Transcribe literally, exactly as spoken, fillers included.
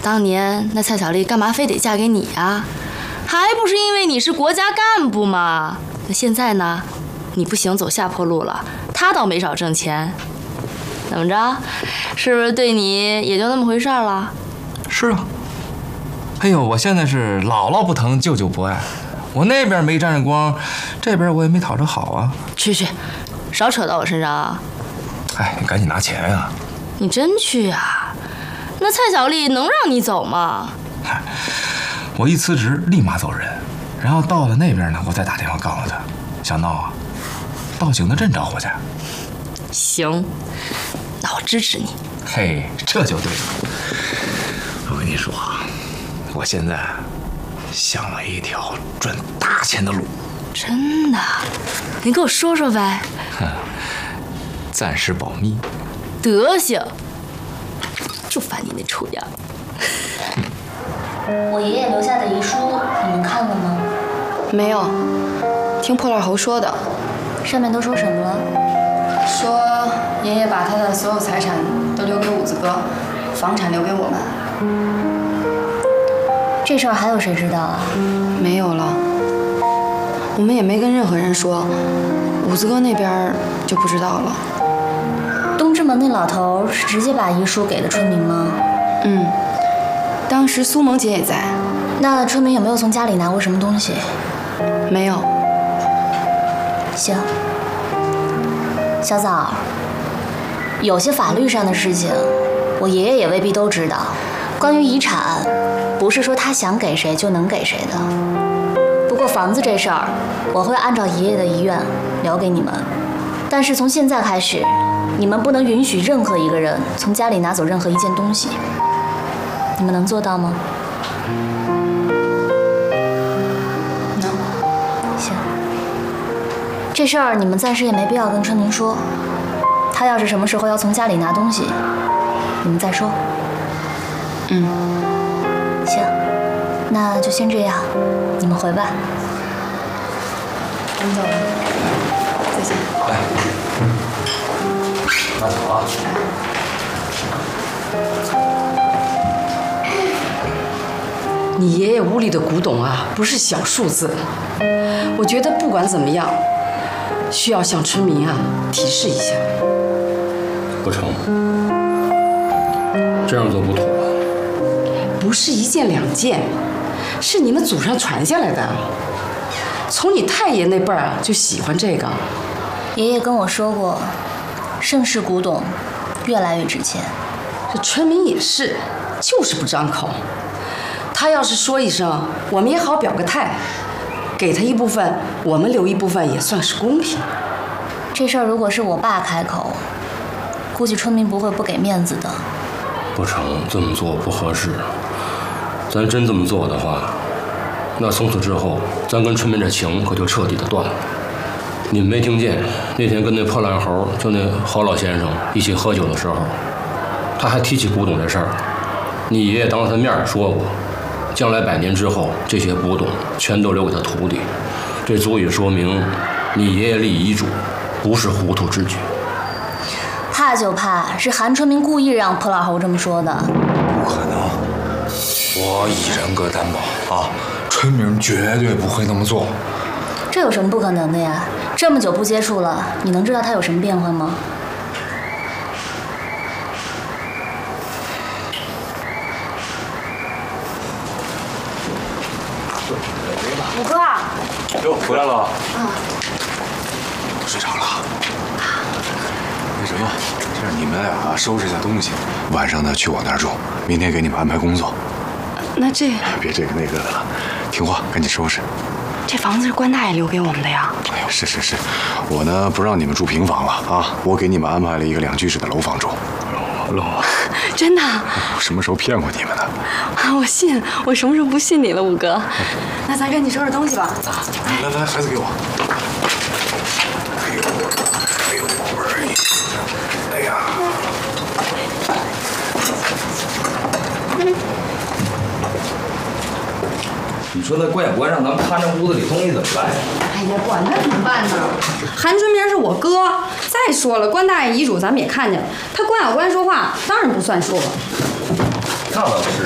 当年那蔡小丽干嘛非得嫁给你啊？还不是因为你是国家干部嘛。那现在呢，你不行走下坡路了，她倒没少挣钱。怎么着，是不是对你也就那么回事了？ 是啊。哎呦，我现在是姥姥不疼，舅舅不爱。我那边没沾着光，这边我也没讨着好啊。 去去，少扯到我身上啊！ 哎，你赶紧拿钱啊！ 你真去啊？那蔡小丽能让你走吗？ 我一辞职立马走人，然后到了那边呢，我再打电话告诉他。想闹啊？到景德镇找我去。 行，那我支持你。 嘿，这就对了。我跟你说啊，我现在想了一条赚大钱的路。 真的？你给我说说呗。 暂时保密。 德行，就烦你那臭样。 我爷爷留下的遗书，你们看了吗？ 没有，听破烂猴说的。 上面都说什么了？ 说爷爷把他的所有财产都留给五子哥，房产留给我们。 这事儿还有谁知道啊？ 没有了，我们也没跟任何人说，五子哥那边就不知道了。 东直门那老头是直接把遗书给了春明吗？ 嗯，当时苏萌姐也在。 那春明有没有从家里拿过什么东西？ 没有。 行，小枣，有些法律上的事情，我爷爷也未必都知道。关于遗产，不是说他想给谁就能给谁的。不过房子这事儿，我会按照爷爷的遗愿留给你们。但是从现在开始，你们不能允许任何一个人从家里拿走任何一件东西。你们能做到吗？ 能。 行。这事儿你们暂时也没必要跟春明说。他要是什么时候要从家里拿东西，你们再说。 嗯， 行，那就先这样，你们回吧。 我们走了，再见。 来，拿走啊。 你爷爷屋里的古董啊，不是小数字。我觉得不管怎么样，需要向春明啊提示一下。 不成，这样做不妥。 不是一件两件，是你们祖上传下来的。从你太爷那辈儿啊就喜欢这个。 爷爷跟我说过，盛世古董越来越值钱。 这春明也是，就是不张口。他要是说一声，我们也好表个态，给他一部分，我们留一部分，也算是公平。 这事儿如果是我爸开口，估计春明不会不给面子的。 不成，这么做不合适。咱真这么做的话，那从此之后，咱跟春明这情可就彻底的断了。你们没听见那天跟那破烂猴，就那郝老先生一起喝酒的时候，他还提起古董这事儿。你爷爷当着他面说过，将来百年之后，这些古董全都留给他徒弟。这足以说明你爷爷立遗嘱不是糊涂之举。 怕就怕是韩春明故意让破烂猴这么说的。 不可能，我以人格担保啊，春明绝对不会那么做。 这有什么不可能的呀？这么久不接触了，你能知道他有什么变化吗？ 五哥。 哟，回来了。 啊。 睡着了。那什么，这样你们俩收拾一下东西，晚上呢去我那儿住，明天给你们安排工作。 那这别这个那个的了，听话，赶紧收拾。 这房子是关大爷留给我们的呀。 哎呦，是是是，我呢不让你们住平房了啊，我给你们安排了一个两居室的楼房住。楼啊？ 真的？ 我什么时候骗过你们呢？ 啊，我信，我什么时候不信你了，五哥？那咱赶紧收拾东西吧。 来来来，孩子给我。哎呦，哎呦，宝贝儿，哎呀。 你说那关也关，让咱们看着屋子里东西怎么办呀？ 哎呀，管他怎么办呢？韩春明是我哥。再说了，关大爷遗嘱咱们也看见了，他关小关说话当然不算数了。 那倒是。